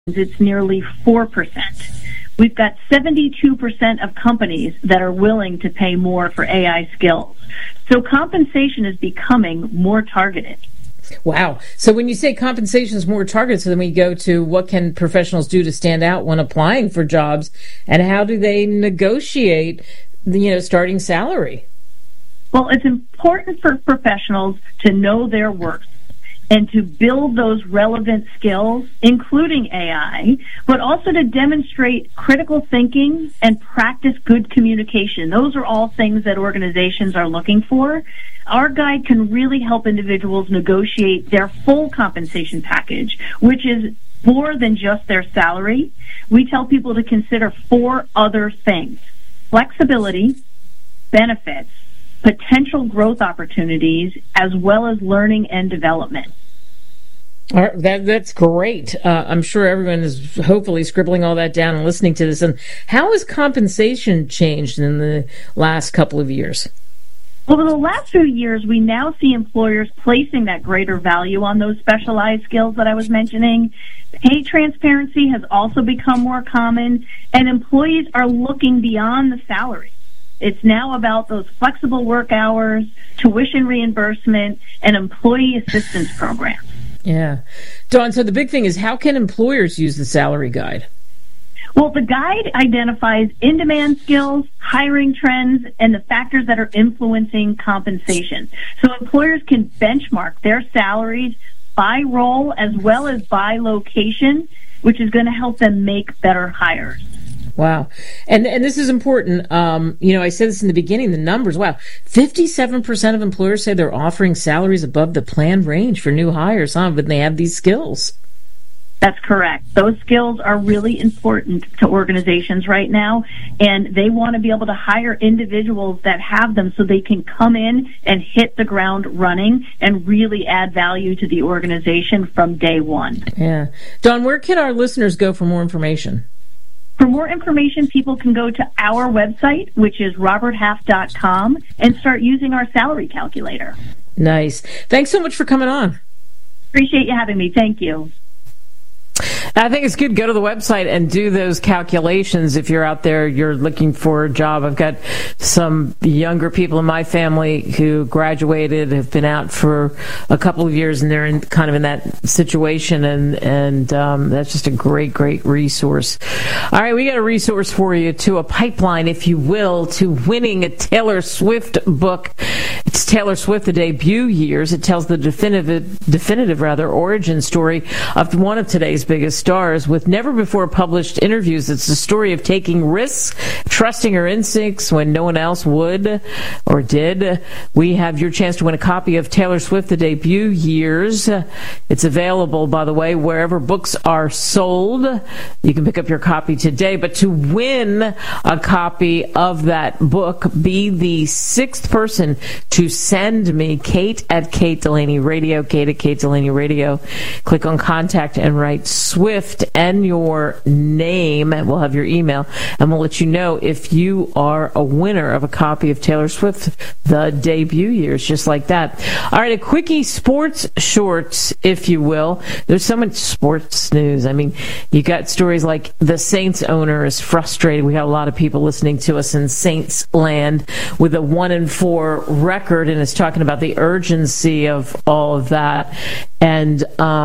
it's nearly 4%. We've got 72% of companies that are willing to pay more for AI skills. So compensation is becoming more targeted. Wow. So when you say compensation is more targeted, so then we go to what can professionals do to stand out when applying for jobs, and how do they negotiate the, starting salary? Well, it's important for professionals to know their worth and to build those relevant skills, including AI, but also to demonstrate critical thinking and practice good communication. Those are all things that organizations are looking for. Our guide can really help individuals negotiate their full compensation package, which is more than just their salary. We tell people to consider 4 other things: flexibility, benefits, potential growth opportunities, as well as learning and development. All right, that's great. I'm sure everyone is hopefully scribbling all that down and listening to this. And how has compensation changed in the last couple of years? Over the last few years, we now see employers placing that greater value on those specialized skills that I was mentioning. Pay transparency has also become more common, and employees are looking beyond the salary. It's now about those flexible work hours, tuition reimbursement, and employee assistance programs. Yeah. Dawn, so the big thing is, how can employers use the salary guide? Well, the guide identifies in-demand skills, hiring trends, and the factors that are influencing compensation. So employers can benchmark their salaries by role as well as by location, which is going to help them make better hires. Wow. And this is important. I said this in the beginning, the numbers. Wow. 57% of employers say they're offering salaries above the planned range for new hires, when they have these skills. That's correct. Those skills are really important to organizations right now, and they want to be able to hire individuals that have them so they can come in and hit the ground running and really add value to the organization from day one. Yeah. Dawn, where can our listeners go for more information? For more information, people can go to our website, which is roberthalf.com, and start using our salary calculator. Nice. Thanks so much for coming on. Appreciate you having me. Thank you. I think it's good. Go to the website and do those calculations if you're out there, you're looking for a job. I've got some younger people in my family who graduated, have been out for a couple of years, and they're in that situation, and that's just a great resource. All right, we got a resource for you, to a pipeline, if you will, to winning a Taylor Swift book. It's Taylor Swift, the debut years. It tells the definitive origin story of one of today's biggest stars with never-before published interviews. It's the story of taking risks, trusting her instincts when no one else would or did. We have your chance to win a copy of Taylor Swift, The Debut Years. It's available, by the way, wherever books are sold. You can pick up your copy today. But to win a copy of that book, be the 6th person to send me Kate at Kate Delaney Radio, Kate at Kate Delaney Radio. Click on Contact and write Swift and your name. We'll have your email, and we'll let you know if you are a winner of a copy of Taylor Swift, The Debut Years, just like that. All right, a quickie sports shorts, if you will. There's so much sports news. I mean, you got stories like the Saints owner is frustrated. We got a lot of people listening to us in Saints land with a 1-4 record, and it's talking about the urgency of all of that. And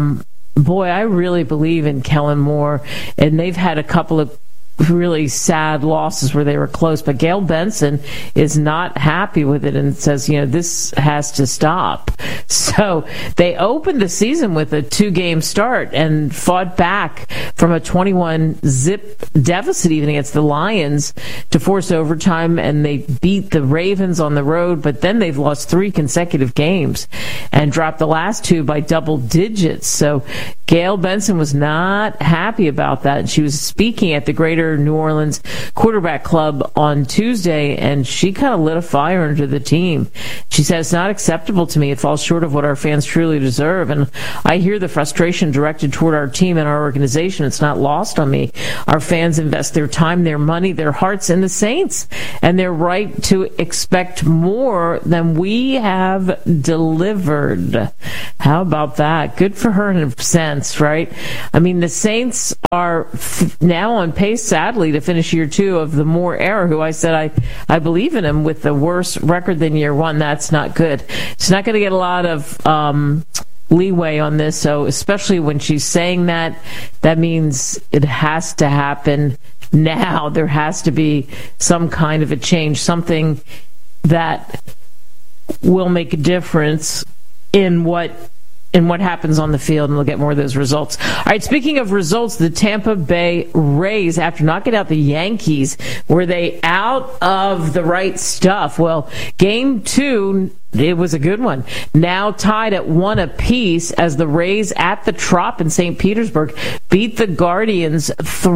boy, I really believe in Kellen Moore, and they've had a couple of really sad losses where they were close, but Gail Benson is not happy with it and says, this has to stop. So they opened the season with a 2-game start and fought back from a 21-zip deficit even against the Lions to force overtime, and they beat the Ravens on the road, but then they've lost 3 consecutive games and dropped the last 2 by double digits. So Gail Benson was not happy about that. She was speaking at the Greater their New Orleans quarterback club on Tuesday, and she kind of lit a fire under the team. She says, it's not acceptable to me. It falls short of what our fans truly deserve. And I hear the frustration directed toward our team and our organization. It's not lost on me. Our fans invest their time, their money, their hearts in the Saints, and they're right to expect more than we have delivered. How about that? Good for her in a sense, right? I mean, the Saints are now on pace, sadly, to finish year 2 of the Moore era, who I said I believe in him, with the worse record than year 1. That's not good. It's not going to get a lot of leeway on this. So especially when she's saying that means it has to happen now. There has to be some kind of a change, something that will make a difference in what happens on the field, and we'll get more of those results. All right, speaking of results, the Tampa Bay Rays, after knocking out the Yankees, were they out of the right stuff? Well, Game 2, it was a good one. Now tied at 1 apiece as the Rays at the Trop in St. Petersburg beat the Guardians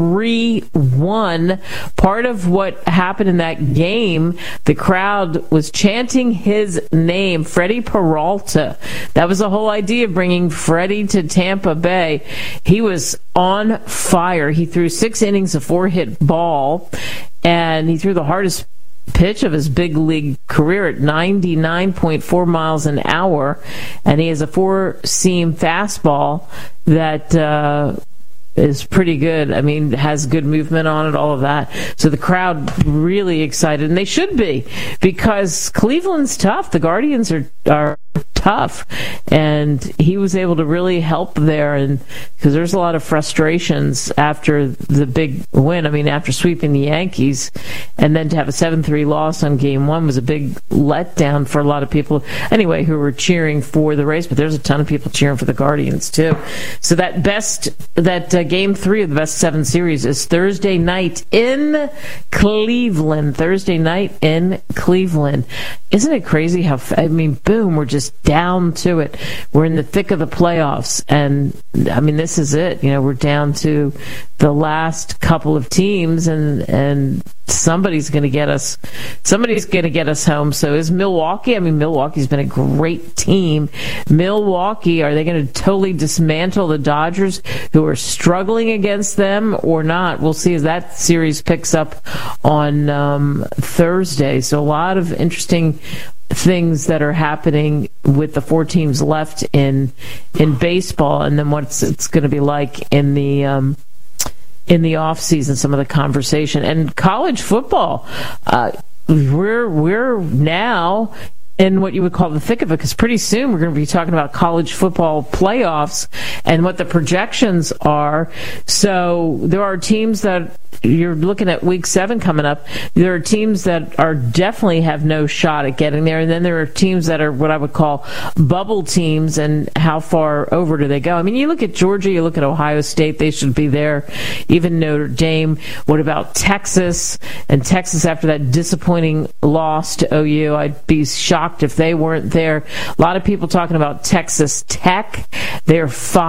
3-1. Part of what happened in that game, the crowd was chanting his name, Freddie Peralta. That was the whole idea of bringing Freddie to Tampa Bay. He was on fire. He threw 6 innings of 4-hit ball, and he threw the hardest pitch of his big league career at 99.4 miles an hour, and he has a 4-seam fastball that is pretty good. I mean, has good movement on it, all of that. So the crowd really excited, and they should be, because Cleveland's tough. The Guardians are tough, and he was able to really help there, and because there's a lot of frustrations after the big win. I mean, after sweeping the Yankees, and then to have a 7-3 loss on Game 1 was a big letdown for a lot of people anyway who were cheering for the Rays, but there's a ton of people cheering for the Guardians too. So that Game 3 of the best 7 series is Thursday night in Cleveland. Isn't it crazy how, boom, we're just down to it. We're in the thick of the playoffs, and I mean, this is it. We're down to the last couple of teams, and somebody's going to get us. Somebody's going to get us home. So is Milwaukee? I mean, Milwaukee's been a great team. Milwaukee, are they going to totally dismantle the Dodgers, who are struggling against them, or not? We'll see as that series picks up on Thursday. So a lot of interesting things that are happening with the 4 teams left in baseball, and then what it's going to be like in the off season, some of the conversation. And college football, we're now in what you would call the thick of it, because pretty soon we're going to be talking about college football playoffs and what the projections are. So there are teams that you're looking at week 7 coming up. There are teams that are definitely have no shot at getting there, and then there are teams that are what I would call bubble teams, and how far over do they go? I mean, you look at Georgia, you look at Ohio State, they should be there. Even Notre Dame. What about Texas? And Texas, after that disappointing loss to OU, I'd be shocked if they weren't there. A lot of people talking about Texas Tech. They're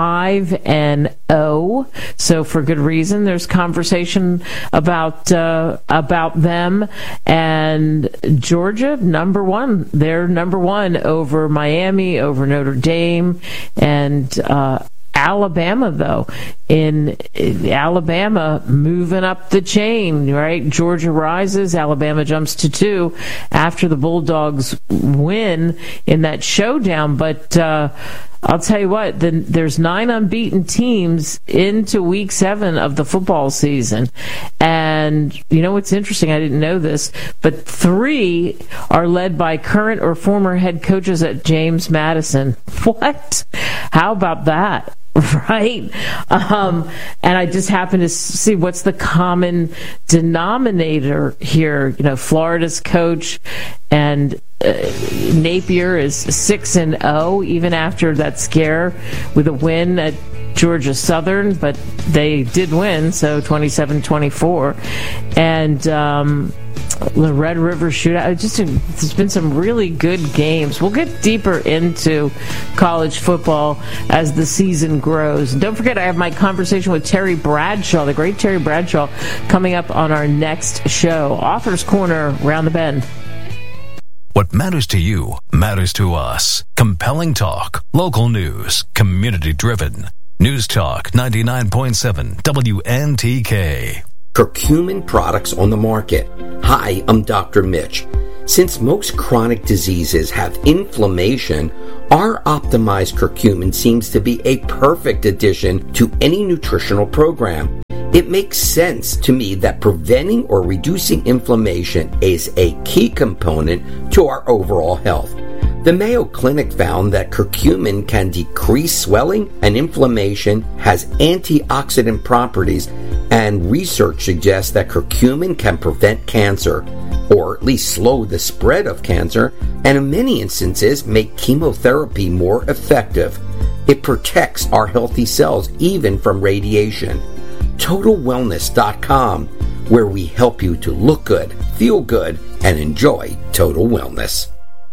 5-0, so for good reason. There's conversation about them. And Georgia, number 1. They're number 1 over Miami, over Notre Dame, and Alabama, though. In Alabama, moving up the chain, right? Georgia rises, Alabama jumps to 2 after the Bulldogs win in that showdown. But I'll tell you what, there's 9 unbeaten teams into week 7 of the football season. And you know what's interesting? I didn't know this, but 3 are led by current or former head coaches at James Madison. What? How about that? Right? And I just happened to see what's the common denominator here. Florida's coach, and Napier is 6-0, even after that scare with a win at Georgia Southern, but they did win, so 27-24. And the Red River Shootout. There's been some really good games. We'll get deeper into college football as the season grows. And don't forget, I have my conversation with Terry Bradshaw, the great Terry Bradshaw, coming up on our next show. Author's Corner, round the bend. What matters to you matters to us. Compelling talk, local news, community-driven. News Talk 99.7 WNTK. Curcumin products on the market. Hi, I'm Dr. Mitch. Since most chronic diseases have inflammation, our optimized curcumin seems to be a perfect addition to any nutritional program. It makes sense to me that preventing or reducing inflammation is a key component to our overall health. The Mayo Clinic found that curcumin can decrease swelling and inflammation, has antioxidant properties, and research suggests that curcumin can prevent cancer, or at least slow the spread of cancer, and in many instances make chemotherapy more effective. It protects our healthy cells even from radiation. TotalWellness.com, where we help you to look good, feel good, and enjoy total wellness.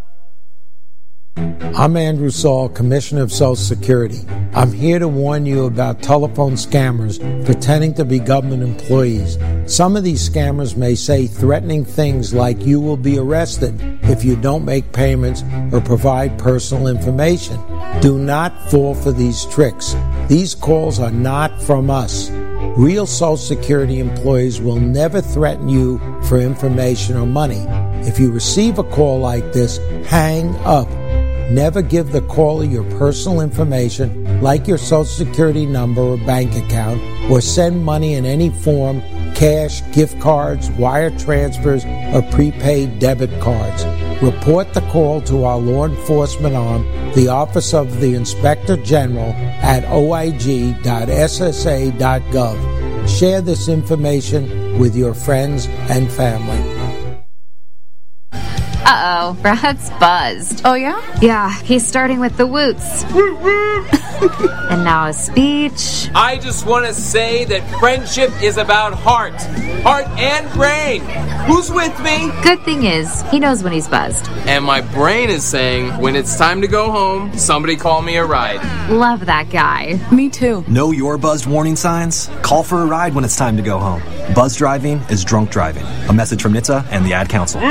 I'm Andrew Saul, Commissioner of Social Security. I'm here to warn you about telephone scammers pretending to be government employees. Some of these scammers may say threatening things like you will be arrested if you don't make payments or provide personal information. Do not fall for these tricks. These calls are not from us. Real Social Security employees will never threaten you for information or money. If you receive a call like this, hang up. Never give the caller your personal information, like your Social Security number or bank account, or send money in any form, cash, gift cards, wire transfers, or prepaid debit cards. Report the call to our law enforcement arm, the Office of the Inspector General, at oig.ssa.gov. Share this information with your friends and family. Uh-oh, Brad's buzzed. Oh, yeah? Yeah, he's starting with the woots. And now a speech. I just want to say that friendship is about heart and brain. Who's with me? Good thing is, he knows when he's buzzed. And my brain is saying, when it's time to go home, somebody call me a ride. Love that guy. Me too. Know your buzzed warning signs? Call for a ride when it's time to go home. Buzz driving is drunk driving. A message from NHTSA and the Ad Council.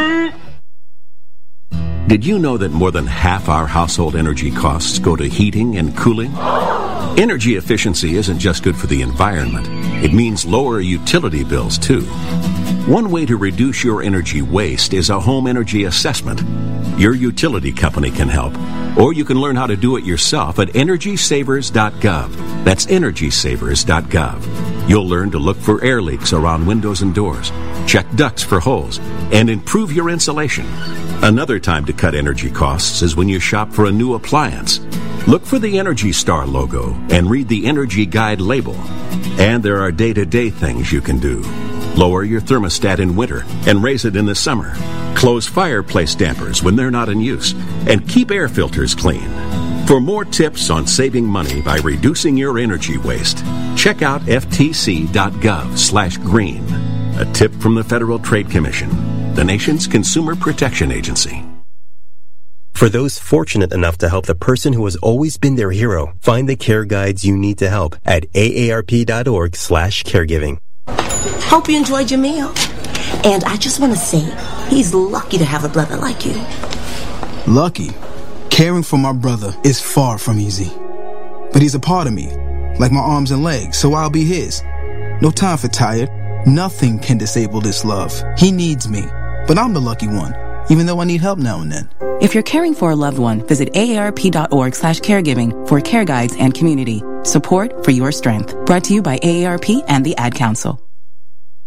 Did you know that more than half our household energy costs go to heating and cooling? Energy efficiency isn't just good for the environment. It means lower utility bills, too. One way to reduce your energy waste is a home energy assessment. Your utility company can help, or you can learn how to do it yourself at EnergySavers.gov. That's EnergySavers.gov. You'll learn to look for air leaks around windows and doors, check ducts for holes, and improve your insulation. Another time to cut energy costs is when you shop for a new appliance. Look for the Energy Star logo and read the Energy Guide label. And there are day-to-day things you can do. Lower your thermostat in winter and raise it in the summer. Close fireplace dampers when they're not in use. And keep air filters clean. For more tips on saving money by reducing your energy waste, check out ftc.gov/green. A tip from the Federal Trade Commission, the nation's consumer protection agency. For those fortunate enough to help the person who has always been their hero, find the care guides you need to help at aarp.org/caregiving. Hope you enjoyed your meal. And I just want to say, he's lucky to have a brother like you. Lucky? Caring for my brother is far from easy. But he's a part of me, like my arms and legs, so I'll be his. No time for tired. Nothing can disable this love. He needs me, but I'm the lucky one, even though I need help now and then. If you're caring for a loved one, visit aarp.org/caregiving for care guides and community. Support for your strength. Brought to you by AARP and the Ad Council.